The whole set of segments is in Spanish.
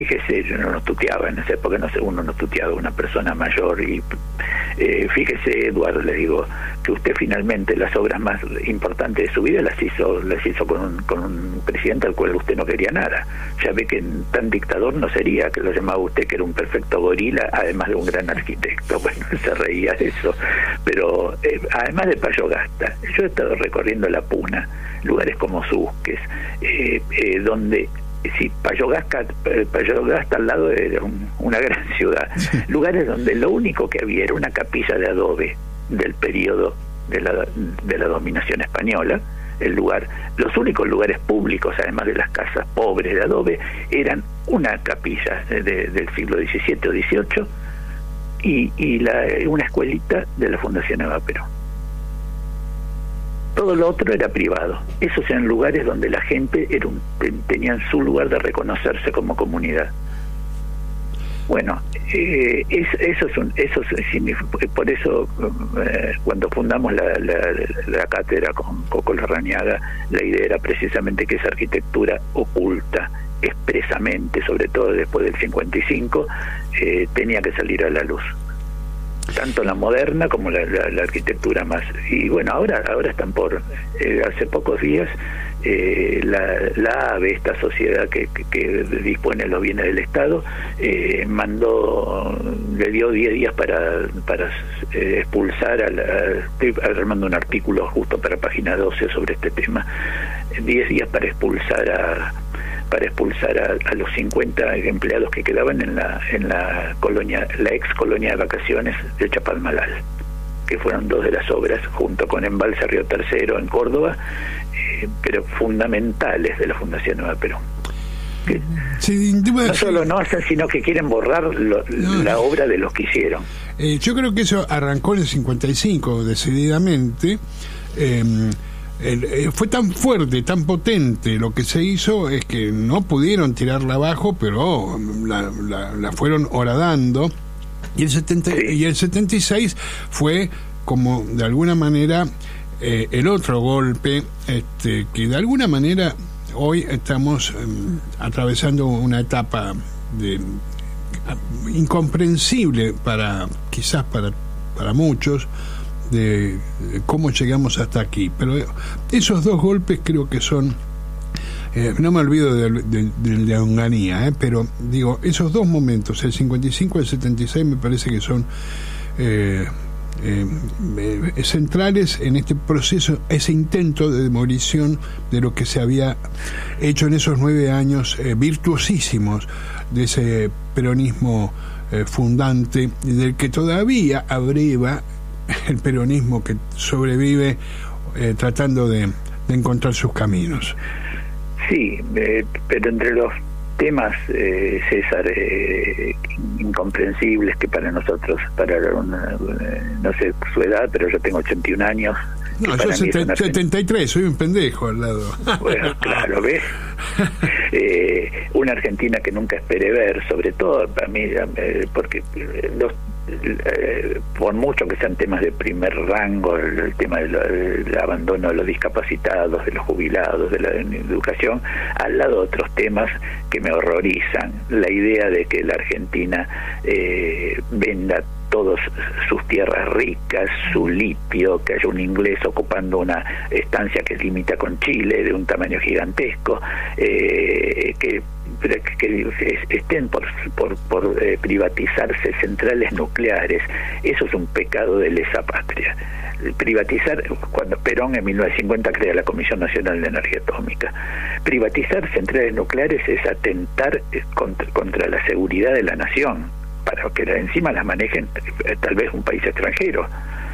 Fíjese, yo no tuteaba en esa época, no sé, uno no tuteaba a una persona mayor y fíjese, Eduardo, le digo, que usted finalmente las obras más importantes de su vida las hizo con un presidente al cual usted no quería nada. Ya ve que tan dictador no sería, que lo llamaba usted que era un perfecto gorila, además de un gran arquitecto. Bueno, se reía de eso. Pero además de Payogasta, yo he estado recorriendo la Puna, lugares como Susques, donde sí, Payogasta al lado era una gran ciudad, lugares donde lo único que había era una capilla de adobe del periodo de la dominación española. Los únicos lugares públicos, además de las casas pobres de adobe, eran una capilla del siglo XVII o XVIII y una escuelita de la Fundación Eva Perón. Todo lo otro era privado. Esos eran lugares donde la gente tenían su lugar de reconocerse como comunidad. Bueno, por eso cuando fundamos la cátedra con Coco Larrañaga, la idea era precisamente que esa arquitectura oculta expresamente, sobre todo después del 55, tenía que salir a la luz. Tanto la moderna como la arquitectura más. Y bueno, ahora están por hace pocos días la AVE, esta sociedad que dispone los bienes del Estado, le dio 10 días para expulsar estoy armando un artículo justo para página 12 sobre este tema, 10 días para expulsar a los 50 empleados que quedaban en la colonia, la ex colonia de vacaciones de Chapalmalal, que fueron 2 de las obras, junto con Embalse Río Tercero en Córdoba, pero fundamentales de la Fundación Eva Perón. Sí, no solo no hacen, sino que quieren borrar la obra de los que hicieron. Yo creo que eso arrancó en el 55, decididamente. Fue tan fuerte, tan potente lo que se hizo, es que no pudieron tirarla abajo, pero la fueron horadando, y el 76 fue como de alguna manera el otro golpe, que de alguna manera hoy estamos atravesando una etapa incomprensible quizás para muchos, de cómo llegamos hasta aquí. Pero esos 2 golpes creo que son, no me olvido de Onganía, pero digo, esos 2 momentos, el 55 y el 76, me parece que son centrales en este proceso, ese intento de demolición de lo que se había hecho en esos 9 años virtuosísimos de ese peronismo fundante, del que todavía abreva el peronismo que sobrevive tratando de encontrar sus caminos. Sí, pero entre los temas, César, incomprensibles que para nosotros, no sé su edad, pero yo tengo 81 años. No, yo 73, soy un pendejo al lado. Bueno, claro, ¿ves? Una Argentina que nunca esperé ver, sobre todo para mí, porque por mucho que sean temas de primer rango, el tema del abandono de los discapacitados, de los jubilados, de la educación, al lado de otros temas que me horrorizan, la idea de que la Argentina venda todas sus tierras ricas, su litio, que haya un inglés ocupando una estancia que limita con Chile de un tamaño gigantesco, que estén por privatizarse centrales nucleares. Eso es un pecado de lesa patria. Privatizar, cuando Perón en 1950 crea la Comisión Nacional de Energía Atómica, privatizar centrales nucleares es atentar contra la seguridad de la nación, para que encima las manejen tal vez un país extranjero.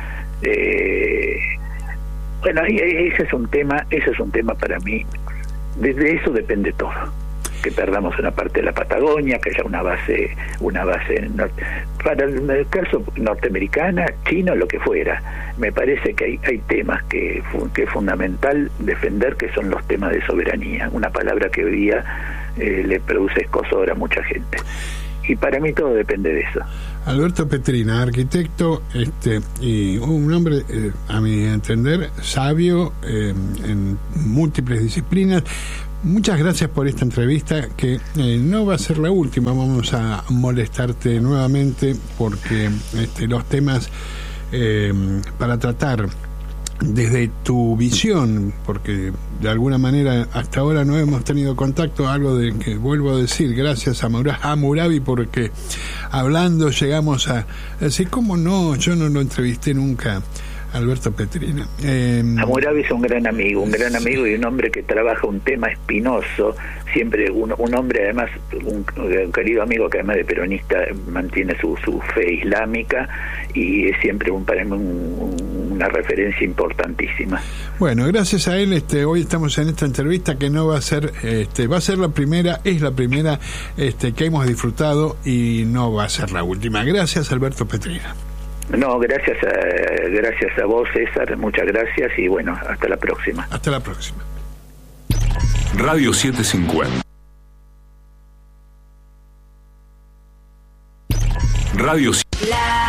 Bueno, ese es un tema para mí. De eso depende todo. Que perdamos una parte de la Patagonia, que haya una base para el caso norteamericana, China, lo que fuera. Me parece que hay temas que es fundamental defender, que son los temas de soberanía, una palabra que hoy día le produce escozor a mucha gente. Y para mí todo depende de eso. Alberto Petrina, arquitecto, y un hombre, a mi entender, sabio en múltiples disciplinas, Muchas gracias por esta entrevista, que no va a ser la última. Vamos a molestarte nuevamente porque los temas para tratar desde tu visión, porque de alguna manera hasta ahora no hemos tenido contacto, algo de que vuelvo a decir, gracias a Hammurabi, porque hablando llegamos a decir, ¿cómo no? Yo no lo entrevisté nunca, Alberto Petrina. Hammurabi es un gran amigo y un hombre que trabaja un tema espinoso, siempre un hombre, además un querido amigo que además de peronista mantiene su fe islámica, y es siempre para mí una referencia importantísima. Bueno, gracias a él hoy estamos en esta entrevista que no va a ser va a ser la primera, es la primera que hemos disfrutado y no va a ser la última. Gracias, Alberto Petrina. No, gracias a vos, César, muchas gracias, y bueno, hasta la próxima. Hasta la próxima. Radio 750. Radio